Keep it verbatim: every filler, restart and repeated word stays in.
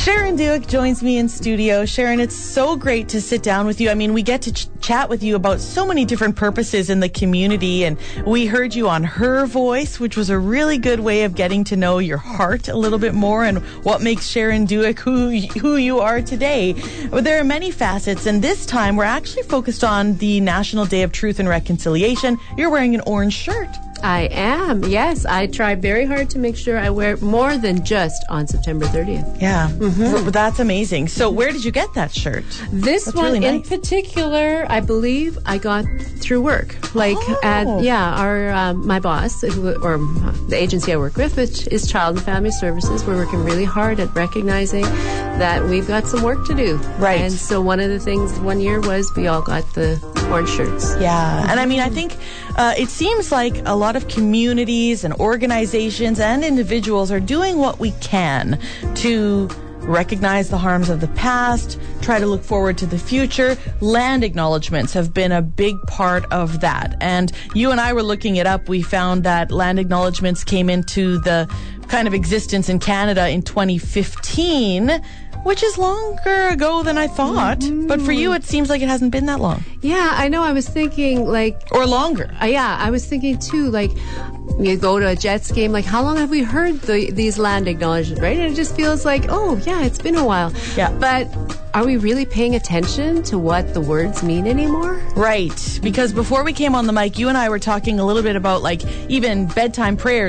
Sharon Duick joins me in studio. Sharon, it's so great to sit down with you. I mean, we get to ch- chat with you about so many different purposes in the community, and we heard you on Her Voice, which was a really good way of getting to know your heart a little bit more and what makes Sharon Duick who, who you are today. But there are many facets, and this time we're actually focused on the National Day of Truth and Reconciliation. You're wearing an orange shirt. I am, yes. I try very hard to make sure I wear it more than just on September thirtieth. Yeah, mm-hmm. That's amazing. So where did you get that shirt? This That's one really in nice. particular, I believe I got through work. Like, Oh. at, yeah, our um, my boss, who, or the agency I work with, which is Child and Family Services, we're working really hard at recognizing that we've got some work to do. Right. And so one of the things one year was we all got the orange shirts. Yeah, and I mean, I think uh, it seems like a lot of communities and organizations and individuals are doing what we can to recognize the harms of the past, try to look forward to the future. Land acknowledgements have been a big part of that. And you and I were looking it up. We found that land acknowledgements came into the kind of existence in Canada in twenty fifteen, which is longer ago than I thought. Mm-hmm. But for you, it seems like it hasn't been that long. Yeah, I know. I was thinking, like... Or longer. Uh, yeah, I was thinking, too, like, you go to a Jets game, like, how long have we heard the, these land acknowledgements, right? And it just feels like, oh, yeah, it's been a while. Yeah. But are we really paying attention to what the words mean anymore? Right. Because before we came on the mic, you and I were talking a little bit about, like, even bedtime prayers.